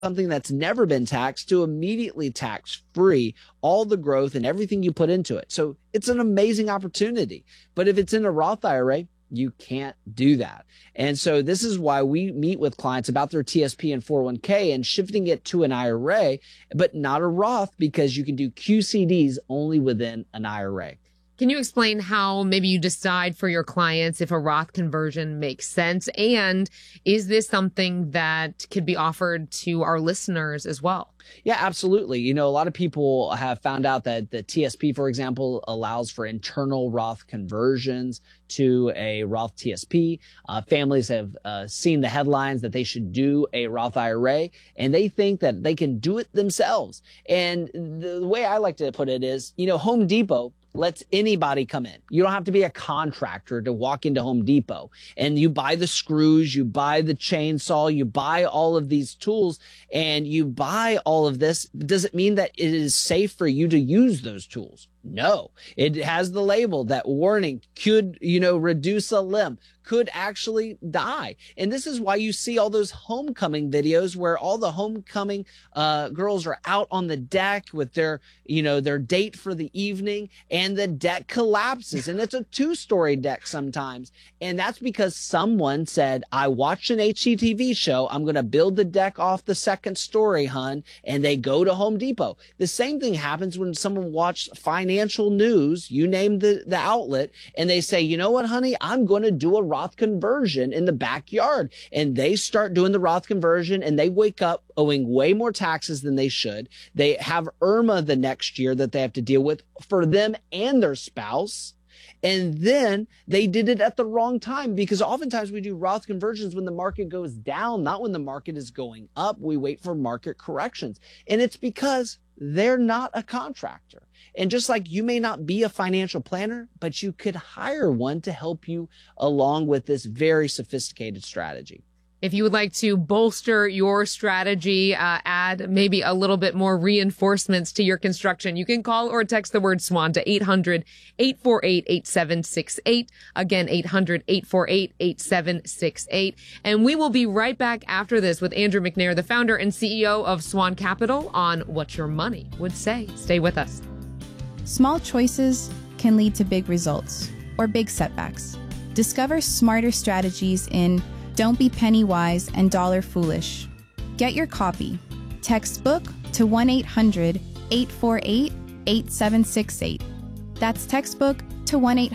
something that's never been taxed to immediately tax free all the growth and everything you put into it. So it's an amazing opportunity. But if it's in a Roth IRA, you can't do that. And so this is why we meet with clients about their TSP and 401k and shifting it to an IRA, but not a Roth, because you can do QCDs only within an IRA. Can you explain how maybe you decide for your clients if a Roth conversion makes sense? And is this something that could be offered to our listeners as well? Yeah, absolutely. You know, a lot of people have found out that the TSP, for example, allows for internal Roth conversions to a Roth TSP. Families have seen the headlines that they should do a Roth IRA, and they think that they can do it themselves. And the way I like to put it is, you know, Home Depot lets anybody come in. You don't have to be a contractor to walk into Home Depot, and you buy the screws, you buy the chainsaw, you buy all of these tools, and you buy all of this. Does it mean that it is safe for you to use those tools? No, it has the label that warning could, you know, reduce a limb, could actually die. And this is why you see all those homecoming videos where all the homecoming girls are out on the deck with their, you know, their date for the evening, and the deck collapses, and it's a 2-story deck sometimes. And that's because someone said, I watched an HGTV show, I'm going to build the deck off the 2nd story, hun. And they go to Home Depot. The same thing happens when someone watched financial news, you name the outlet, and they say, you know what, honey, I'm going to do a Roth conversion in the backyard. And they start doing the Roth conversion, and they wake up owing way more taxes than they should. They have IRMA the next year that they have to deal with for them and their spouse. And then they did it at the wrong time, because oftentimes we do Roth conversions when the market goes down, not when the market is going up. We wait for market corrections. And it's because they're not a contractor. And just like you may not be a financial planner, but you could hire one to help you along with this very sophisticated strategy. If you would like to bolster your strategy, add maybe a little bit more reinforcements to your construction, you can call or text the word SWAN to 800-848-8768. Again, 800-848-8768. And we will be right back after this with Andrew McNair, the founder and CEO of Swan Capital, on What Your Money Would Say. Stay with us. Small choices can lead to big results or big setbacks. Discover smarter strategies in Don't Be Penny Wise and Dollar Foolish. Get your copy. Text book to 1-800-848-8768. That's textbook to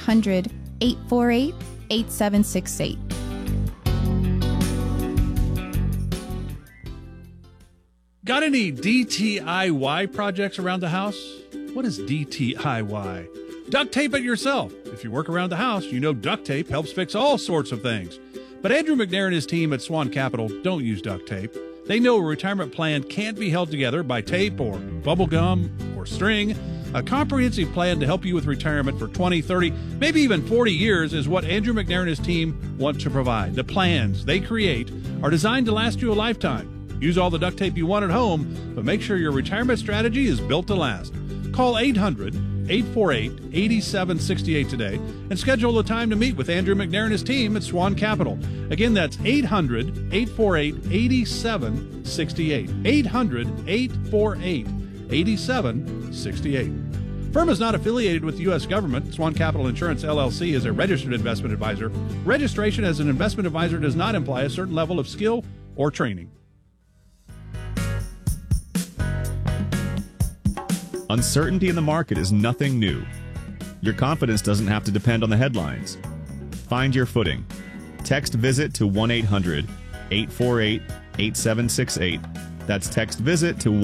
1-800-848-8768. Got any DTIY projects around the house? What is DTIY? Duct tape it yourself. If you work around the house, you know duct tape helps fix all sorts of things. But Andrew McNair and his team at Swan Capital don't use duct tape. They know a retirement plan can't be held together by tape or bubble gum or string. A comprehensive plan to help you with retirement for 20, 30, maybe even 40 years is what Andrew McNair and his team want to provide. The plans they create are designed to last you a lifetime. Use all the duct tape you want at home, but make sure your retirement strategy is built to last. Call 800-848-8768 today and schedule a time to meet with Andrew McNair and his team at Swan Capital. Again, that's 800-848-8768. 800-848-8768. Firm is not affiliated with the U.S. government. Swan Capital Insurance, LLC is a registered investment advisor. Registration as an investment advisor does not imply a certain level of skill or training. Uncertainty in the market is nothing new. Your confidence doesn't have to depend on the headlines. Find your footing. Text VISIT to 1-800-848-8768. That's text VISIT to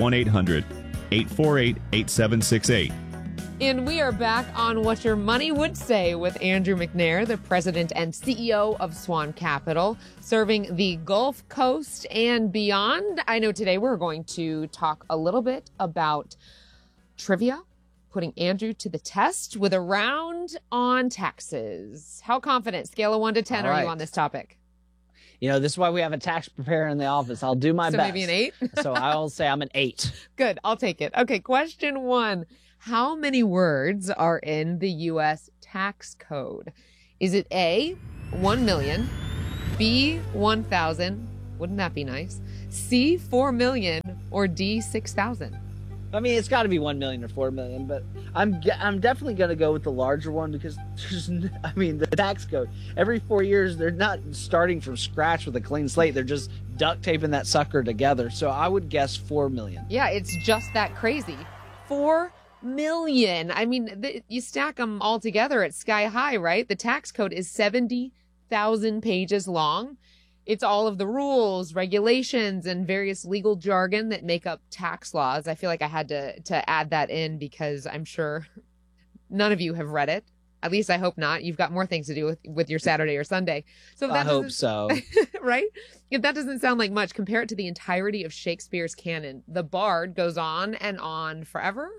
1-800-848-8768. And we are back on What Your Money Would Say with Andrew McNair, the president and CEO of Swan Capital, serving the Gulf Coast and beyond. I know today we're going to talk a little bit about trivia, putting Andrew to the test with a round on taxes. How confident, scale of 1 to 10, are you on this topic? You know, this is why we have a tax preparer in the office. I'll do my best. So maybe an 8? So I'll say I'm an 8. Good, I'll take it. Okay, question 1. How many words are in the U.S. tax code? Is it A, 1 million, B, 1,000, wouldn't that be nice? C, 4 million, or D, 6,000? I mean, it's got to be 1 million or 4 million, but I'm definitely going to go with the larger one because the tax code, every 4 years, they're not starting from scratch with a clean slate. They're just duct taping that sucker together. So I would guess 4 million. Yeah, it's just that crazy. 4 million. I mean, you stack them all together at sky high, right? The tax code is 70,000 pages long. It's all of the rules, regulations, and various legal jargon that make up tax laws. I feel like I had to add that in because I'm sure none of you have read it. At least I hope not. You've got more things to do with your Saturday or Sunday. So I hope so. Right? If that doesn't sound like much, compare it to the entirety of Shakespeare's canon. The Bard goes on and on forever,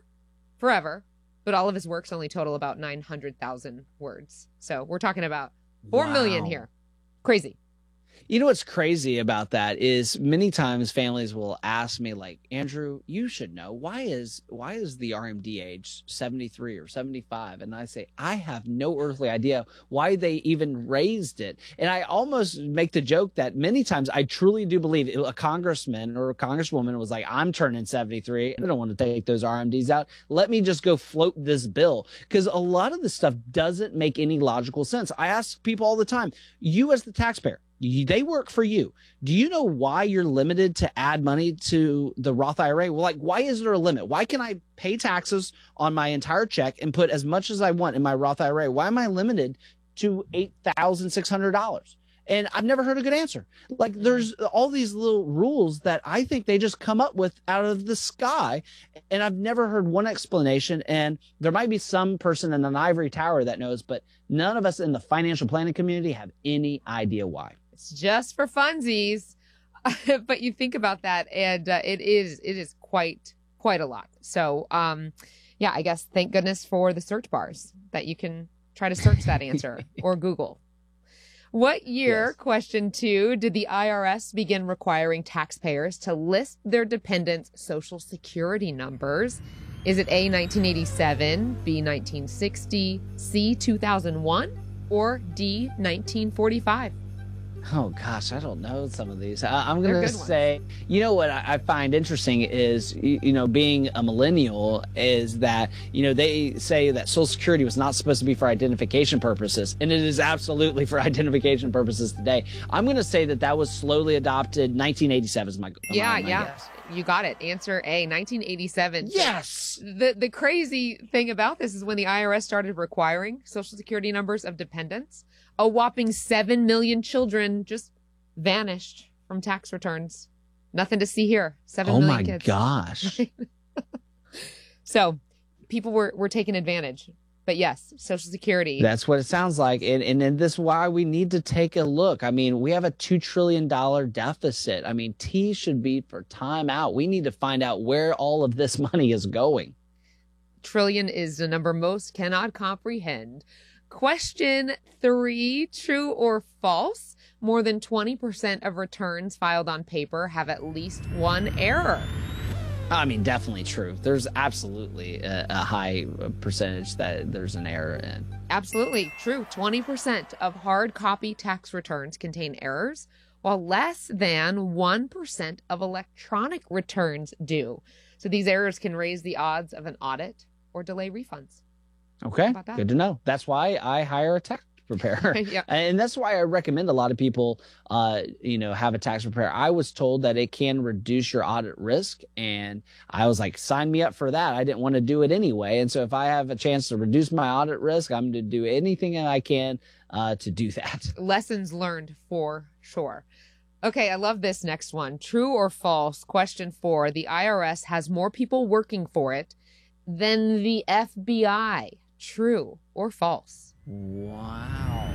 but all of his works only total about 900,000 words. So we're talking about 4 million here. Crazy. You know what's crazy about that is many times families will ask me, like, Andrew, you should know, why is the RMD age 73 or 75? And I say, I have no earthly idea why they even raised it. And I almost make the joke that many times I truly do believe a congressman or a congresswoman was like, I'm turning 73. I don't want to take those RMDs out. Let me just go float this bill. Because a lot of this stuff doesn't make any logical sense. I ask people all the time, you as the taxpayer, they work for you. Do you know why you're limited to add money to the Roth IRA? Well, like, why is there a limit? Why can I pay taxes on my entire check and put as much as I want in my Roth IRA? Why am I limited to $8,600? And I've never heard a good answer. Like, there's all these little rules that I think they just come up with out of the sky. And I've never heard one explanation. And there might be some person in an ivory tower that knows, but none of us in the financial planning community have any idea why. It's just for funsies. But you think about that, and it is quite a lot. So, yeah, I guess thank goodness for the search bars that you can try to search that answer or Google. What year, yes. Question 2, did the IRS begin requiring taxpayers to list their dependents' Social Security numbers? Is it A, 1987, B, 1960, C, 2001, or D, 1945? Oh, gosh, I don't know some of these. I'm going to say, you know, what I find interesting is, being a millennial is that, they say that Social Security was not supposed to be for identification purposes, and it is absolutely for identification purposes today. I'm going to say that was slowly adopted. 1987 is my guess. You got it. Answer A, 1987. Yes. The crazy thing about this is when the IRS started requiring Social Security numbers of dependents, a whopping 7 million children just vanished from tax returns. Nothing to see here. 7 million kids. Oh my gosh. So people were taking advantage. But yes, Social Security. That's what it sounds like. And this is why we need to take a look. I mean, we have a $2 trillion deficit. I mean, T should be for time out. We need to find out where all of this money is going. Trillion is the number most cannot comprehend. Question 3, true or false? More than 20% of returns filed on paper have at least one error. I mean, definitely true. There's absolutely a high percentage that there's an error in. Absolutely true. 20% of hard copy tax returns contain errors, while less than 1% of electronic returns do. So these errors can raise the odds of an audit or delay refunds. Okay, good to know. That's why I hire a tax preparer. Yep. And that's why I recommend a lot of people, have a tax preparer. I was told that it can reduce your audit risk, and I was like, sign me up for that. I didn't want to do it anyway. And so if I have a chance to reduce my audit risk, I'm going to do anything that I can to do that. Lessons learned for sure. Okay, I love this next one. True or false? Question 4. The IRS has more people working for it than the FBI. True or false? Wow.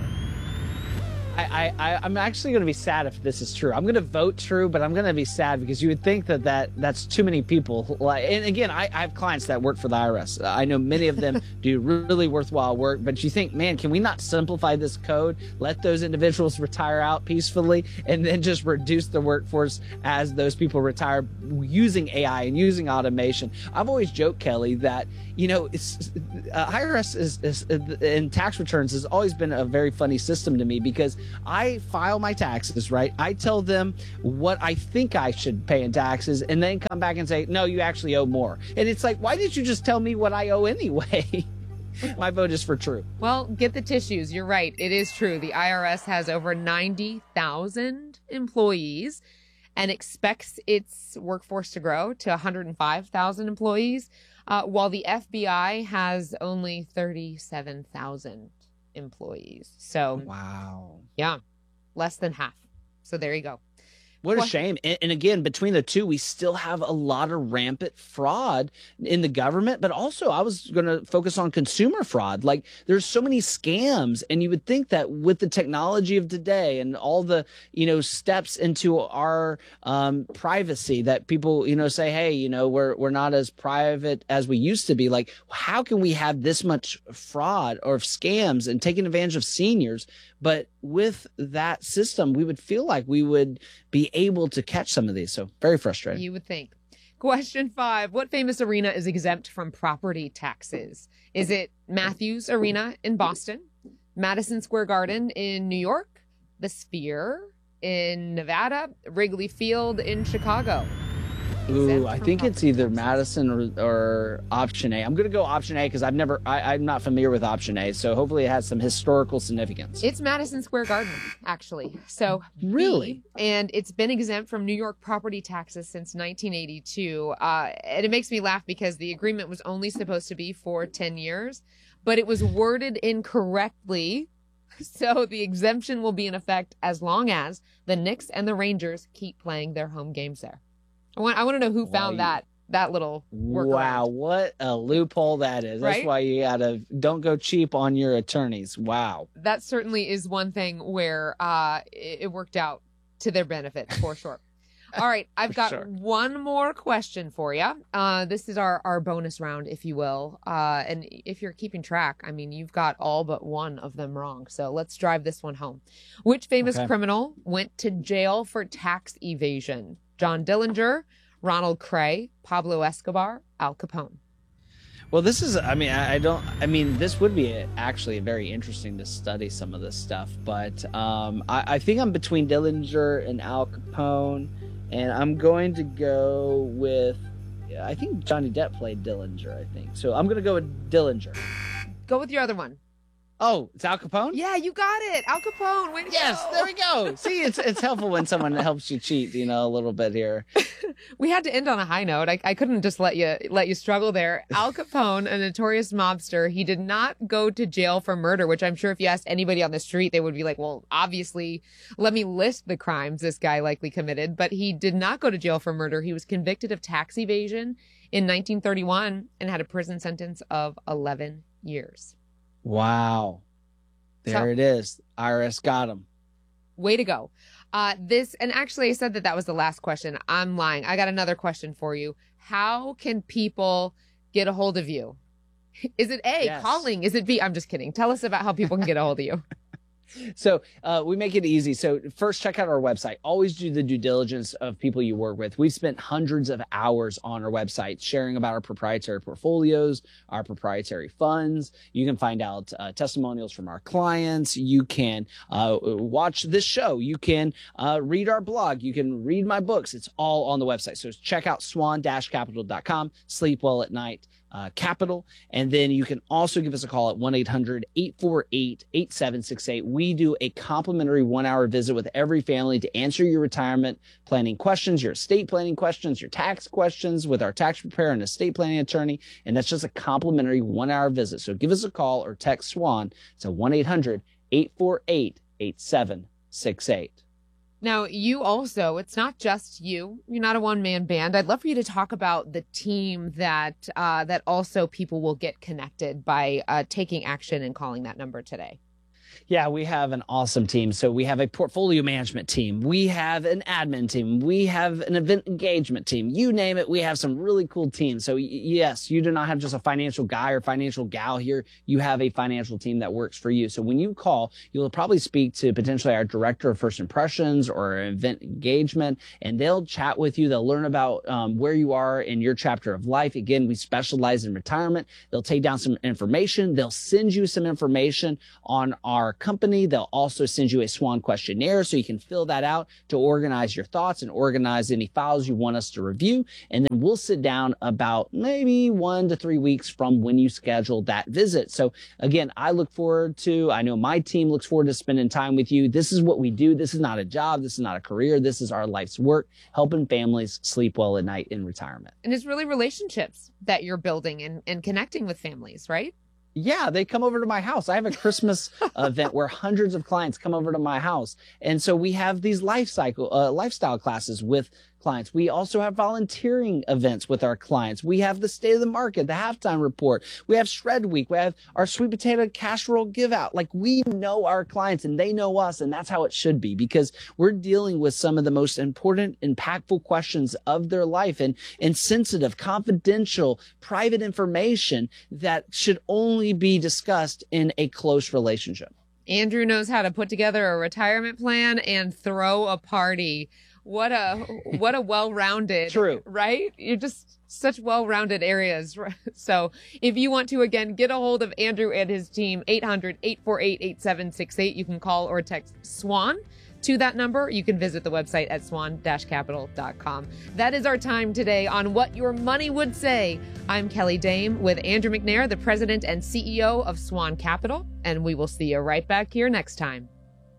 I'm actually going to be sad if this is true. I'm going to vote true, but I'm going to be sad because you would think that's too many people. And again, I have clients that work for the IRS. I know many of them do really worthwhile work, but you think, man, can we not simplify this code, let those individuals retire out peacefully, and then just reduce the workforce as those people retire using AI and using automation? I've always joked, Kelly, that, IRS is in tax returns has always been a very funny system to me because I file my taxes, right? I tell them what I think I should pay in taxes and then come back and say, no, you actually owe more. And it's like, why didn't you just tell me what I owe anyway? My vote is for true. Well, get the tissues. You're right. It is true. The IRS has over 90,000 employees and expects its workforce to grow to 105,000 employees, while the FBI has only 37,000 employees. So, wow. Yeah, less than half. So there you go. What a shame. And again, between the two, we still have a lot of rampant fraud in the government, but also I was going to focus on consumer fraud. Like there's so many scams, and you would think that with the technology of today and all the, steps into our privacy that people, say, hey, we're not as private as we used to be. Like, how can we have this much fraud or scams and taking advantage of seniors? But with that system, we would feel like we would be able to catch some of these. So very frustrating. You would think. Question 5. What famous arena is exempt from property taxes? Is it Matthews Arena in Boston, Madison Square Garden in New York, the Sphere in Nevada, Wrigley Field in Chicago? Ooh, I think it's either Madison or option A. I'm going to go option A because I'm not familiar with option A. So hopefully it has some historical significance. It's Madison Square Garden, actually. So really? And it's been exempt from New York property taxes since 1982. And it makes me laugh because the agreement was only supposed to be for 10 years, but it was worded incorrectly. So the exemption will be in effect as long as the Knicks and the Rangers keep playing their home games there. I want to know who found that little workaround. Wow, what a loophole that is. That's right? Why you don't go cheap on your attorneys. Wow. That certainly is one thing where it worked out to their benefit for sure. All right, I've got one more question for you. This is our bonus round, if you will. And if you're keeping track, I mean, you've got all but one of them wrong. So let's drive this one home. Which famous criminal went to jail for tax evasion? John Dillinger, Ronald Cray, Pablo Escobar, Al Capone. Well, this is, this would be actually very interesting to study some of this stuff, but I think I'm between Dillinger and Al Capone, and I'm going to go with, I think Johnny Depp played Dillinger, I think. So I'm going to go with Dillinger. Go with your other one. Oh, it's Al Capone? Yeah, you got it. Al Capone. Way to yes, go. There we go. See, it's helpful when someone helps you cheat, a little bit here. We had to end on a high note. I couldn't just let you struggle there. Al Capone, a notorious mobster, he did not go to jail for murder, which I'm sure if you asked anybody on the street, they would be like, well, obviously, let me list the crimes this guy likely committed. But he did not go to jail for murder. He was convicted of tax evasion in 1931 and had a prison sentence of 11 years. Wow. There it is. IRS got him. Way to go. And actually I said that was the last question. I'm lying. I got another question for you. How can people get a hold of you? Is it A, calling? Is it B? I'm just kidding. Tell us about how people can get a hold of you. So we make it easy. So first, check out our website. Always do the due diligence of people you work with. We've spent hundreds of hours on our website sharing about our proprietary portfolios, our proprietary funds. You can find out testimonials from our clients. You can watch this show. You can read our blog. You can read my books. It's all on the website. So check out swan-capital.com. Sleep well at night. Capital. And then you can also give us a call at 1-800-848-8768. We do a complimentary 1-hour visit with every family to answer your retirement planning questions, your estate planning questions, your tax questions with our tax preparer and estate planning attorney. And that's just a complimentary 1-hour visit. So give us a call or text Swan to 1-800-848-8768. Now, you also, it's not just you. You're not a one-man band. I'd love for you to talk about the team that also people will get connected by taking action and calling that number today. Yeah, we have an awesome team. So we have a portfolio management team. We have an admin team. We have an event engagement team. You name it, we have some really cool teams. So yes, you do not have just a financial guy or financial gal here. You have a financial team that works for you. So when you call, you'll probably speak to potentially our director of first impressions or event engagement, and they'll chat with you. They'll learn about where you are in your chapter of life. Again, we specialize in retirement. They'll take down some information. They'll send you some information on our our company. They'll also send you a SWAN questionnaire so you can fill that out to organize your thoughts and organize any files you want us to review. And then we'll sit down about maybe 1 to 3 weeks from when you schedule that visit. So again, I know my team looks forward to spending time with you. This is what we do. This is not a job. This is not a career. This is our life's work, helping families sleep well at night in retirement. And it's really relationships that you're building and connecting with families, right? Yeah, they come over to my house. I have a Christmas event where hundreds of clients come over to my house. And so we have these lifestyle classes with clients. We also have volunteering events with our clients. We have the state of the market, the halftime report. We have Shred Week. We have our sweet potato casserole give out. Like, we know our clients and they know us, and that's how it should be, because we're dealing with some of the most important, impactful questions of their life and sensitive, confidential, private information that should only be discussed in a close relationship. Andrew knows how to put together a retirement plan and throw a party. What a well-rounded, True. Right? You're just such well-rounded areas. So if you want to, again, get a hold of Andrew and his team, 800-848-8768. You can call or text SWAN to that number. You can visit the website at swan-capital.com. That is our time today on What Your Money Would Say. I'm Kelly Dame with Andrew McNair, the president and CEO of Swan Capital, and we will see you right back here next time.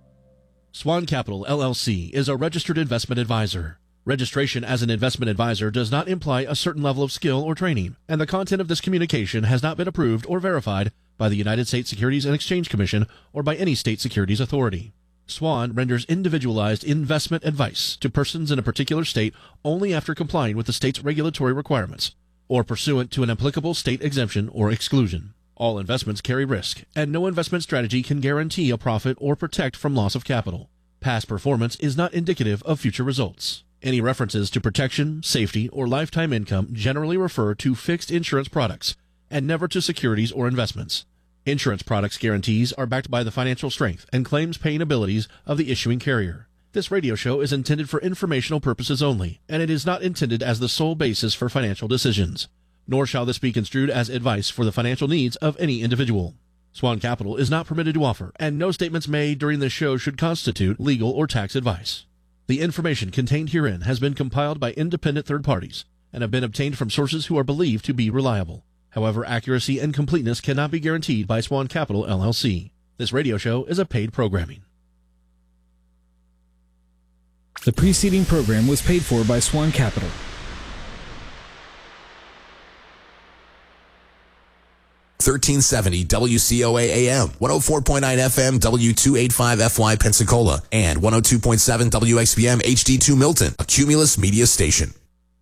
Swan Capital, LLC, is a registered investment advisor. Registration as an investment advisor does not imply a certain level of skill or training, and the content of this communication has not been approved or verified by the United States Securities and Exchange Commission or by any state securities authority. Swan renders individualized investment advice to persons in a particular state only after complying with the state's regulatory requirements or pursuant to an applicable state exemption or exclusion. All investments carry risk, and no investment strategy can guarantee a profit or protect from loss of capital. Past performance is not indicative of future results. Any references to protection, safety, or lifetime income generally refer to fixed insurance products and never to securities or investments. Insurance products guarantees are backed by the financial strength and claims paying abilities of the issuing carrier. This radio show is intended for informational purposes only, and it is not intended as the sole basis for financial decisions. Nor shall this be construed as advice for the financial needs of any individual. Swan Capital is not permitted to offer, and no statements made during this show should constitute legal or tax advice. The information contained herein has been compiled by independent third parties and have been obtained from sources who are believed to be reliable. However, accuracy and completeness cannot be guaranteed by Swan Capital, LLC. This radio show is a paid programming. The preceding program was paid for by Swan Capital. 1370 WCOA AM, 104.9 FM W285FY Pensacola, and 102.7 WXBM HD2 Milton, a Cumulus media station.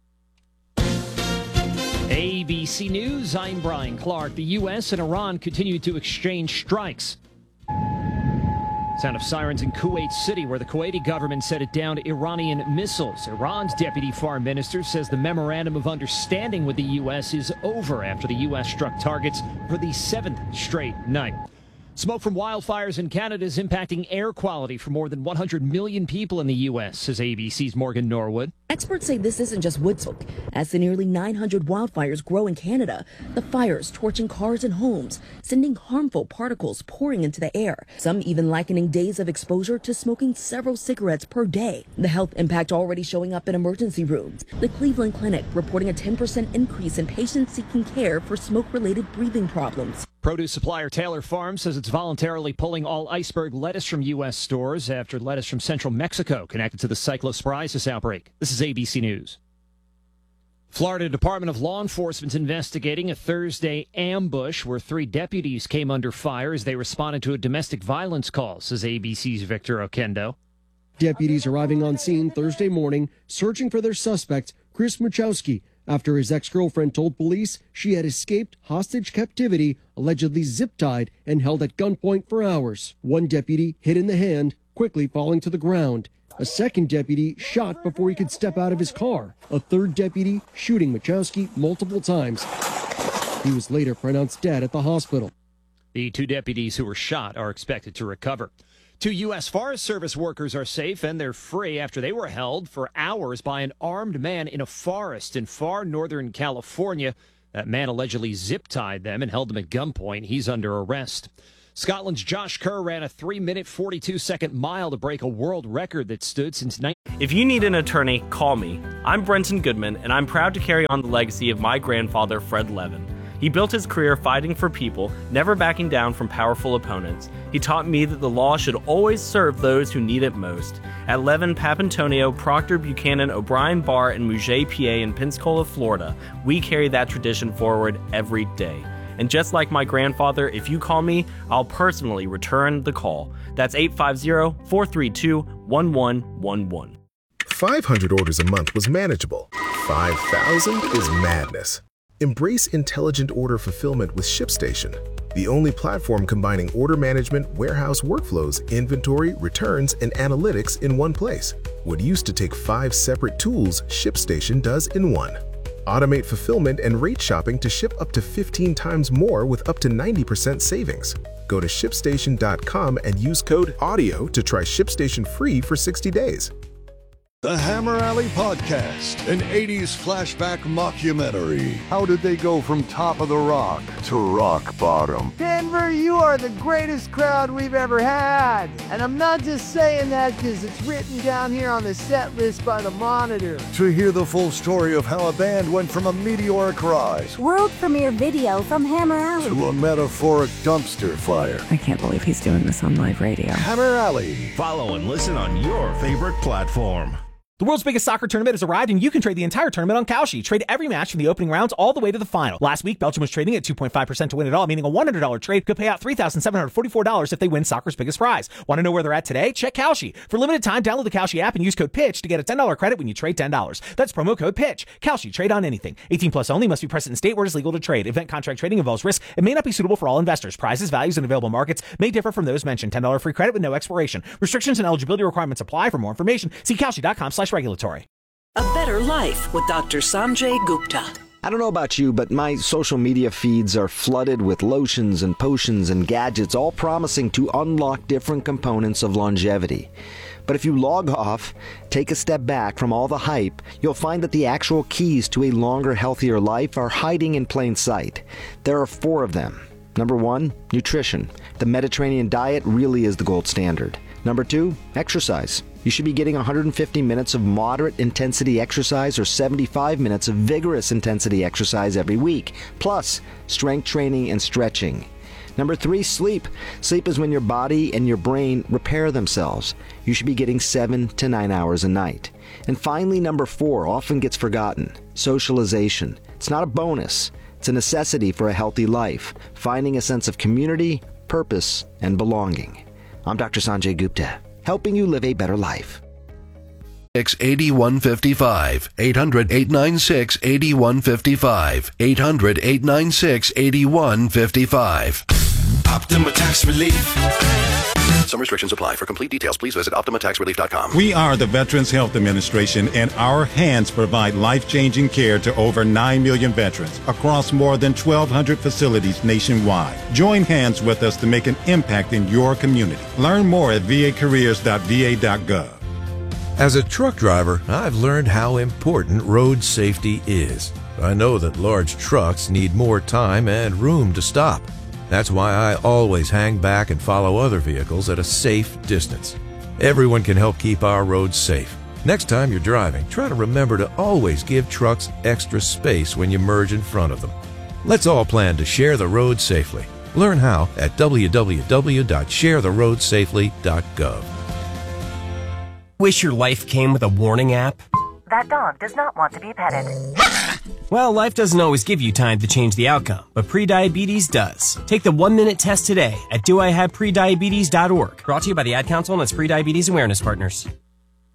ABC News, I'm Brian Clark. The U.S. and Iran continue to exchange strikes. Sound of sirens in Kuwait City, where the Kuwaiti government said it downed Iranian missiles. Iran's deputy foreign minister says the memorandum of understanding with the U.S. is over after the U.S. struck targets for the 7th straight night. Smoke from wildfires in Canada is impacting air quality for more than 100 million people in the U.S., says ABC's Morgan Norwood. Experts say this isn't just wood smoke. As the nearly 900 wildfires grow in Canada, the fires torching cars and homes, sending harmful particles pouring into the air. Some even likening days of exposure to smoking several cigarettes per day. The health impact already showing up in emergency rooms. The Cleveland Clinic reporting a 10% increase in patients seeking care for smoke-related breathing problems. Produce supplier Taylor Farms says it's voluntarily pulling all iceberg lettuce from U.S. stores after lettuce from central Mexico connected to the cyclosporiasis outbreak. This is ABC News. Florida Department of Law Enforcement investigating a Thursday ambush where 3 deputies came under fire as they responded to a domestic violence call, says ABC's Victor Oquendo. Deputies arriving on scene Thursday morning searching for their suspect, Chris Muchowski, after his ex-girlfriend told police she had escaped hostage captivity, allegedly zip-tied and held at gunpoint for hours. One deputy hit in the hand, quickly falling to the ground. A second deputy shot before he could step out of his car. A third deputy shooting Muchowski multiple times. He was later pronounced dead at the hospital. The 2 deputies who were shot are expected to recover. 2 U.S. Forest Service workers are safe and they're free after they were held for hours by an armed man in a forest in far northern California. That man allegedly zip-tied them and held them at gunpoint. He's under arrest. Scotland's Josh Kerr ran a 3-minute, 42-second mile to break a world record that stood since 19... If you need an attorney, call me. I'm Brenton Goodman, and I'm proud to carry on the legacy of my grandfather, Fred Levin. He built his career fighting for people, never backing down from powerful opponents. He taught me that the law should always serve those who need it most. At Levin, Papantonio, Proctor, Buchanan, O'Brien, Barr, and Muget PA in Pensacola, Florida, we carry that tradition forward every day. And just like my grandfather, if you call me, I'll personally return the call. That's 850-432-1111. 500 orders a month was manageable. 5,000 is madness. Embrace intelligent order fulfillment with ShipStation, the only platform combining order management, warehouse workflows, inventory, returns, and analytics in one place. What used to take 5 separate tools, ShipStation does in one. Automate fulfillment and rate shopping to ship up to 15 times more with up to 90% savings. Go to ShipStation.com and use code AUDIO to try ShipStation free for 60 days. The Hammer Alley Podcast, an 80s flashback mockumentary. How did they go from top of the rock to rock bottom? Denver, you are the greatest crowd we've ever had. And I'm not just saying that because it's written down here on the set list by the Monitor. To hear the full story of how a band went from a meteoric rise, world premiere video from Hammer Alley, to a metaphoric dumpster fire. I can't believe he's doing this on live radio. Hammer Alley. Follow and listen on your favorite platform. The world's biggest soccer tournament has arrived, and you can trade the entire tournament on Kalshi. Trade every match from the opening rounds all the way to the final. Last week, Belgium was trading at 2.5% to win it all, meaning a $100 trade could pay out $3,744 if they win soccer's biggest prize. Want to know where they're at today? Check Kalshi. For limited time, download the Kalshi app and use code PITCH to get a $10 credit when you trade $10. That's promo code PITCH. Kalshi. Trade on anything. 18 plus only. Must be present in state where it is legal to trade. Event contract trading involves risk and may not be suitable for all investors. Prizes, values, and available markets may differ from those mentioned. $10 free credit with no expiration. Restrictions and eligibility requirements apply. For more information, see Kalshi.com/regulatory. A Better Life with Dr. Sanjay Gupta. I don't know about you, but my social media feeds are flooded with lotions and potions and gadgets, all promising to unlock different components of longevity. But if you log off, take a step back from all the hype, you'll find that the actual keys to a longer, healthier life are hiding in plain sight. There are 4 of them. Number 1, nutrition. The Mediterranean diet really is the gold standard. Number 2, exercise. You should be getting 150 minutes of moderate intensity exercise or 75 minutes of vigorous intensity exercise every week, plus strength training and stretching. Number 3, sleep. Sleep is when your body and your brain repair themselves. You should be getting 7 to 9 hours a night. And finally, number 4 often gets forgotten, socialization. It's not a bonus. It's a necessity for a healthy life, finding a sense of community, purpose, and belonging. I'm Dr. Sanjay Gupta, helping you live a better life. 8155. 800-896-8155. 800-896-8155. Optima Tax Relief. Some restrictions apply. For complete details, please visit OptimaTaxRelief.com. We are the Veterans Health Administration, and our hands provide life-changing care to over 9 million veterans across more than 1,200 facilities nationwide. Join hands with us to make an impact in your community. Learn more at vacareers.va.gov. As a truck driver, I've learned how important road safety is. I know that large trucks need more time and room to stop. That's why I always hang back and follow other vehicles at a safe distance. Everyone can help keep our roads safe. Next time you're driving, try to remember to always give trucks extra space when you merge in front of them. Let's all plan to share the road safely. Learn how at www.sharetheroadsafely.gov. Wish your life came with a warning app? That dog does not want to be petted. Well, life doesn't always give you time to change the outcome, but prediabetes does. Take the 1-minute test today at doihaveprediabetes.org. Brought to you by the Ad Council and its Prediabetes Awareness Partners.